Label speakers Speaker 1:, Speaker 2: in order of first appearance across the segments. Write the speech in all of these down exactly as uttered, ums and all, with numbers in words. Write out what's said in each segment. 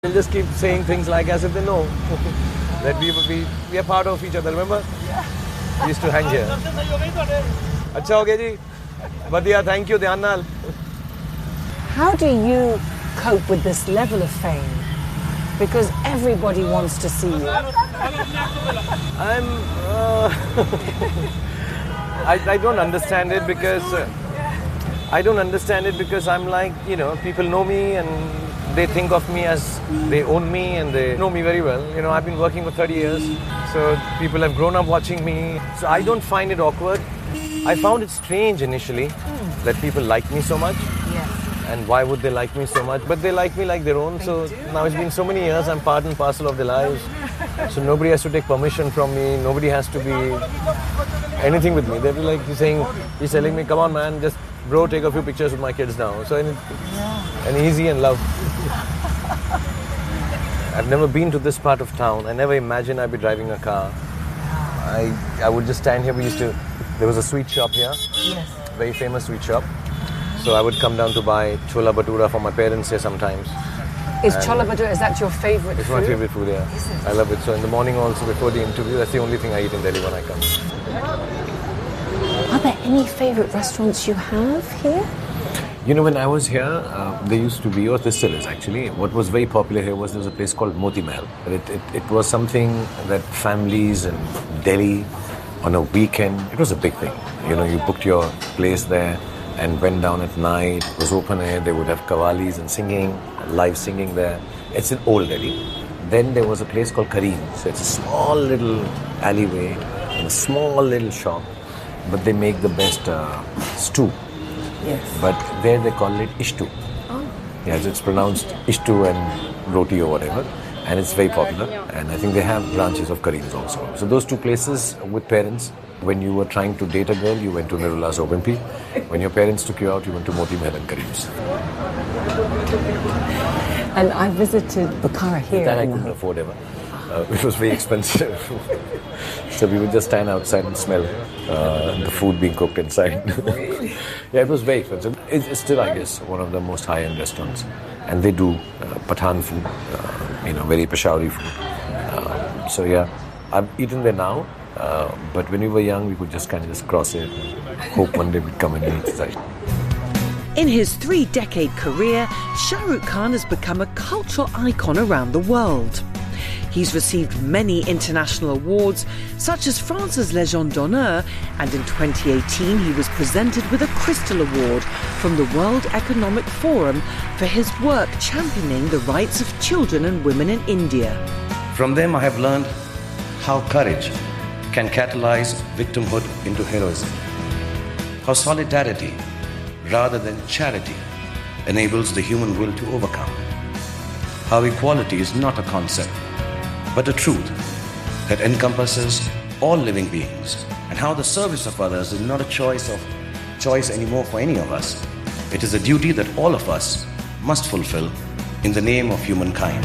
Speaker 1: They'll just keep saying things like as if they know that we, we, we are part of each other, remember? We used to hang here. Acha ho gaya ji. Badhiya, thank you, dhyan naal.
Speaker 2: How do you cope with this level of fame? Because everybody wants to see you.
Speaker 1: I'm... Uh, I, I don't understand it because... Uh, I don't understand it because I'm like, you know, people know me and they think of me as they own me and they know me very well. You know, I've been working for thirty years, so people have grown up watching me. So I don't find it awkward. I found it strange initially mm. that people like me so much.
Speaker 2: Yes.
Speaker 1: And why would they like me so much? But they like me like their own.
Speaker 2: They
Speaker 1: so
Speaker 2: do.
Speaker 1: now it's been so many years, I'm part and parcel of their lives. So nobody has to take permission from me. Nobody has to be anything with me. They'll be like, he's saying, he's telling me, come on man, just bro, take a few pictures with my kids now. So and,
Speaker 2: Yeah.
Speaker 1: and easy and love. I've never been to this part of town. I never imagined I'd be driving a car. I I would just stand here. We used to, there was a sweet shop here.
Speaker 2: Yes.
Speaker 1: Very famous sweet shop. So I would come down to buy chola bhatura for my parents here sometimes.
Speaker 2: Is
Speaker 1: And
Speaker 2: chola bhatura, is that your favorite
Speaker 1: It's
Speaker 2: food?
Speaker 1: my favorite food, yeah.
Speaker 2: Is it?
Speaker 1: I love it. So in the morning also, before the interview, that's the only thing I eat in Delhi when I come.
Speaker 2: Are there any favorite restaurants you have here?
Speaker 1: You know, when I was here, uh, there used to be, or there still is actually, what was very popular here was there was a place called Moti Mahal. It, it, it was something that families in Delhi on a weekend, it was a big thing. You know, you booked your place there and went down at night. It was open air. They would have qawwalis and singing, live singing there. It's in old Delhi. Then there was a place called Kareem. So it's a small little alleyway in a small little shop, but they make the best uh, stew.
Speaker 2: Yes.
Speaker 1: But there they call it ishtu.
Speaker 2: Oh.
Speaker 1: Yes, it's pronounced ishtu and roti or whatever. And it's very popular. And I think they have branches of Kareem's also. So those two places with parents. When you were trying to date a girl, you went to Nirula's or Wimpy. When your parents took you out, you went to Moti Mahal and Kareem's.
Speaker 2: And I visited Bukhara here.
Speaker 1: That I
Speaker 2: in
Speaker 1: couldn't
Speaker 2: the-
Speaker 1: afford ever. Uh, it was very expensive. So we would just stand outside and smell uh, the food being cooked inside. Yeah, it was very expensive. It's, it's still, I guess, one of the most high-end restaurants. And they do uh, Pathan food, uh, you know, very Peshawari food. Uh, so yeah, I've eaten there now. Uh, but when we were young, we could just kind of just cross it and hope one day we'd come and eat. Like,
Speaker 3: In his three-decade career, Shah Rukh Khan has become a cultural icon around the world. He's received many international awards, such as France's Légion d'honneur, and in twenty eighteen he was presented with a Crystal Award from the World Economic Forum for his work championing the rights of children and women in India.
Speaker 4: From them I have learned how courage can catalyze victimhood into heroism, how solidarity rather than charity enables the human will to overcome, how equality is not a concept but a truth that encompasses all living beings, and how the service of others is not a choice of choice anymore for any of us. It is a duty that all of us must fulfill in the name of humankind.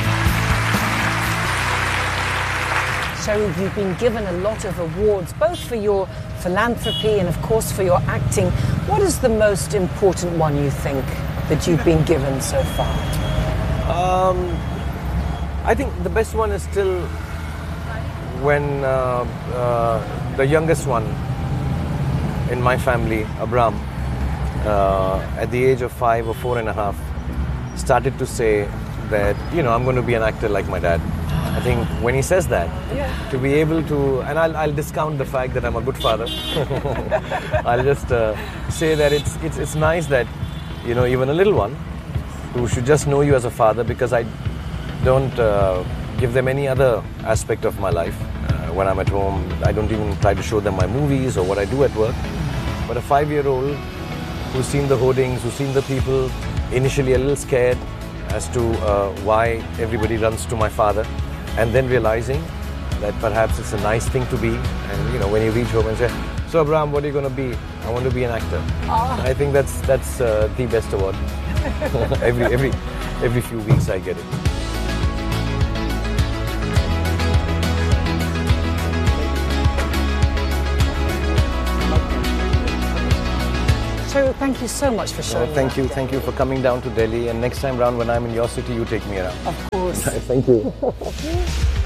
Speaker 2: So you've been given a lot of awards, both for your philanthropy and, of course, for your acting. What is the most important one, you think, that you've been given so far?
Speaker 1: Um, I think the best one is still when uh, uh, the youngest one in my family, Abram, uh, at the age of five or four and a half, started to say that, you know, I'm going to be an actor like my dad. I think when he says that,
Speaker 2: Yeah.
Speaker 1: to be able to, and I'll, I'll discount the fact that I'm a good father. I'll just uh, say that it's, it's it's nice that, you know, even a little one who should just know you as a father, because I don't uh, give them any other aspect of my life. Uh, when I'm at home, I don't even try to show them my movies or what I do at work. But a five-year-old who's seen the hoardings, who's seen the people, initially a little scared as to uh, why everybody runs to my father, and then realizing that perhaps it's a nice thing to be. And you know, when you reach home and say, "So Abraham, what are you going to be?" "I want to be an actor."
Speaker 2: Oh.
Speaker 1: I think that's that's uh, the best award. every every every few weeks I get it.
Speaker 2: Shahrukh, thank you so much for showing
Speaker 1: Oh,
Speaker 2: me
Speaker 1: thank
Speaker 2: that
Speaker 1: you,
Speaker 2: day.
Speaker 1: thank you for coming down to Delhi. And next time round when I'm in your city, you take me around.
Speaker 2: Of course.
Speaker 1: Thank you.